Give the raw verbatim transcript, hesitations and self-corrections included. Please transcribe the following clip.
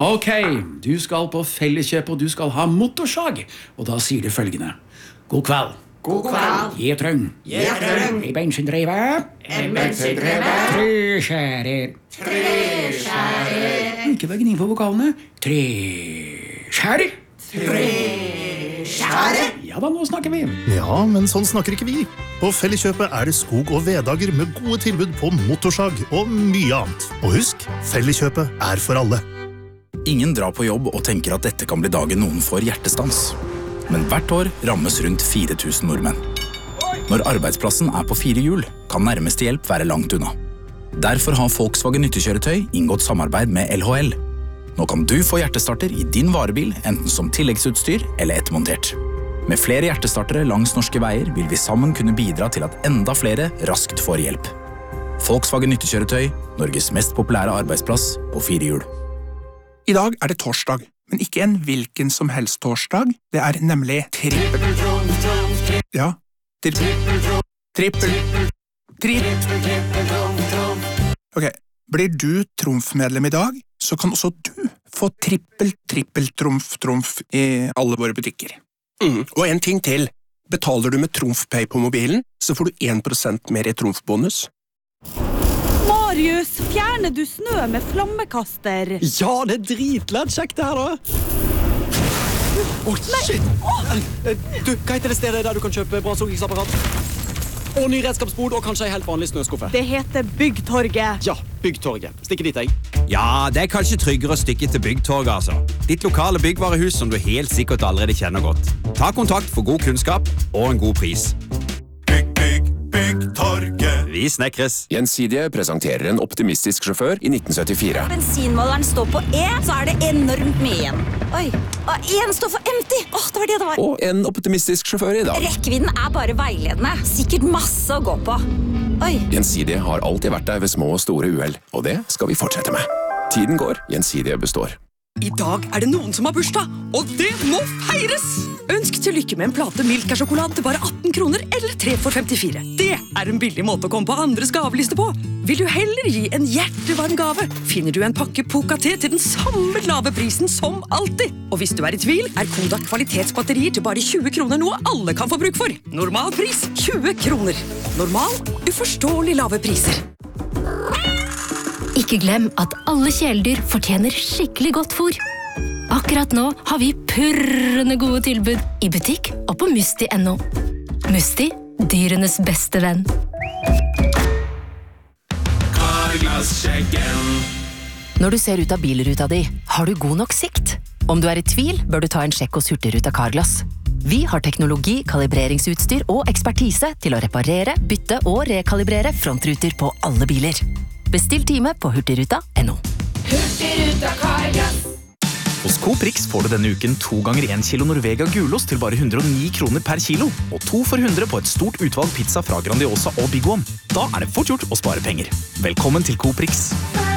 Ok, du skal på Felleskjøp, og du skal ha motorsag. Og da sier du følgende. God kveld. God kveld. Gjetrøng. Gjetrøng. I bensindrive. En bensindrive. Treskjærer. Treskjærer. Ikke vegg inn på vokalene. Treskjærer. Treskjærer. Ja da, nå snakker vi. Ja, men sånn snakker ikke vi. På Felleskjøpet er det skog- og veddager med gode tilbud på motorsag og mye annet. Og husk, Felleskjøpet er for alle. Ingen drar på jobb og tenker at dette kan bli dagen noen får hjertestans. Men hvert år rammes rundt fire tusen nordmenn. Når arbeidsplassen er på fire hjul, kan nærmeste hjelp være langt unna. Derfor har Volkswagen nyttekjøretøy inngått samarbeid med L H L. Nå kan du få hjertestarter i din varebil, enten som tilleggsutstyr eller ettermontert. Med flere hjertestartere langs norske veier vil vi sammen kunne bidra til at enda flere raskt får hjelp. Volkswagen nyttekjøretøy, Norges mest populære arbeidsplass på fire hjul. I dag er det torsdag, men ikke en hvilken som helst torsdag. Det er nemlig trippel. Ja, trippel. Trippel. Trippel. Ok, blir du trumfmedlem i dag, så kan også du få trippel, trippel, trumf, trumf i alle våre butikker. Mm. Og en ting til. Betaler du med TrumfPay på mobilen, så får du en prosent mer i trumfbonus. Marius, fjerner du snø med flammekaster? Ja, det er dritlett kjekt det her da. Åh, oh, shit! Du, hva heter det stedet der du kan kjøpe brannslokkningsapparat? Og ny redskapsbod, og kanskje en helt vanlig snøskuffe. Det heter Byggtorget. Ja, Byggtorget. Stikke dit, jeg. Ja, det er kanskje tryggere å stikke til Byggtorget, altså. Ditt lokale byggvarehus som du helt sikkert allerede kjenner godt. Ta kontakt for god kunnskap og en god pris. Bygg, bygg, Byggtorget. Vi snekres. Gjensidige presenterer en optimistisk sjåfør i nitten syttifire. Bensinmåleren står på E, så er det enormt mye igjen. Oi, og en står for empty. Åh, det var det det var. Og en optimistisk sjåfør i dag. Rekkevidden er bare veiledende. Sikkert masse å gå på. Oi. Gjensidige har alltid vært der ved små og store uheld, og det skal vi fortsette med. Tiden går, Gjensidige består. I dag er det noen som har bursdag, og det må feires! Ønsk til lykke med en plate Milka-sjokolade til bare atten kroner eller tre for femtifire. Det er en billig måte å komme på andres gaveliste på. Vil du heller gi en hjertevarm gave, finner du en pakke Poca-te til den samme lave prisen som alltid. Og hvis du er i tvil, er Kodak kvalitetsbatterier til bare tjue kroner noe alle kan få bruk for. Normal pris tjue kroner. Normal, uforståelig lave priser. Ikke glem at alle kjæledyr fortjener skikkelig godt fôr. Akkurat nå har vi purrende gode tilbud i butikk og på Musti punktum no. Musti, dyrenes beste venn. Når du ser ut av bilruta di, har du god nok sikt? Om du er i tvil, bør du ta en sjekk hos Hurtigruten Carglass. Vi har teknologi, kalibreringsutstyr og ekspertise til å reparere, bytte og rekalibrere frontruter på alle biler. Bestill time på hurtigruta punktum no. Hurtigruta Carglass. Hos Coprix får du denne uken to ganger en kilo Norvega gulost til bare hundre og ni kroner per kilo, og to for hundre på et stort utvalg pizza fra Grandiosa og Big One. Da er det fort gjort å spare penger. Velkommen til Coprix.